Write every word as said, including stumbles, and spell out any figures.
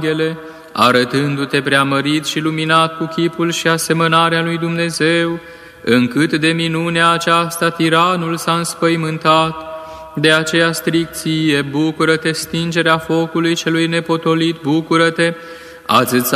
Ele, arătându-te preamărit și luminat cu chipul și asemănarea lui Dumnezeu, încât de minunea aceasta tiranul s-a înspăimântat. De aceea stricție, bucură-te, stingerea focului celui nepotolit, bucură-te, ațățat